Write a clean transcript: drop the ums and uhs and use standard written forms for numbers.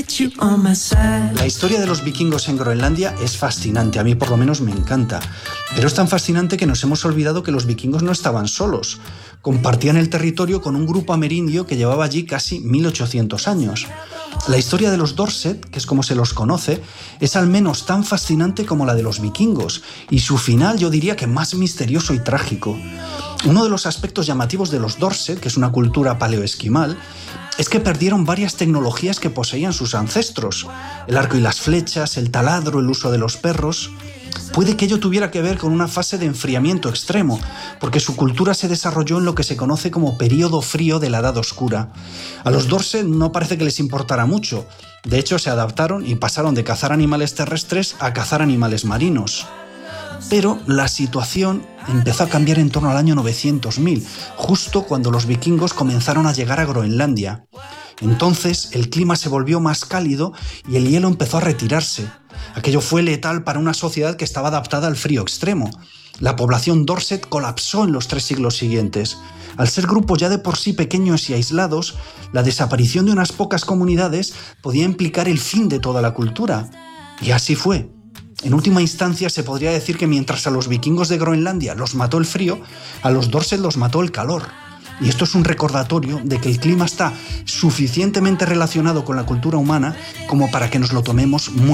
La historia de los vikingos en Groenlandia es fascinante, a mí por lo menos me encanta. Pero es tan fascinante que nos hemos olvidado que los vikingos no estaban solos. Compartían el territorio con un grupo amerindio que llevaba allí casi 1800 años. La historia de los Dorset, que es como se los conoce, es al menos tan fascinante como la de los vikingos, y su final yo diría que más misterioso y trágico. Uno de los aspectos llamativos de los Dorset, que es una cultura paleoesquimal, es que perdieron varias tecnologías que poseían sus ancestros. El arco y las flechas, el taladro, el uso de los perros. Puede que ello tuviera que ver con una fase de enfriamiento extremo, porque su cultura se desarrolló en lo que se conoce como período frío de la Edad Oscura. A los Dorset no parece que les importara mucho. De hecho, se adaptaron y pasaron de cazar animales terrestres a cazar animales marinos. Pero la situación empezó a cambiar en torno al año 900.000, justo cuando los vikingos comenzaron a llegar a Groenlandia. Entonces el clima se volvió más cálido y el hielo empezó a retirarse. Aquello fue letal para una sociedad que estaba adaptada al frío extremo. La población Dorset colapsó en los 3 siglos siguientes. Al ser grupos ya de por sí pequeños y aislados, la desaparición de unas pocas comunidades podía implicar el fin de toda la cultura. Y así fue. En última instancia, se podría decir que mientras a los vikingos de Groenlandia los mató el frío, a los Dorset los mató el calor. Y esto es un recordatorio de que el clima está suficientemente relacionado con la cultura humana como para que nos lo tomemos muy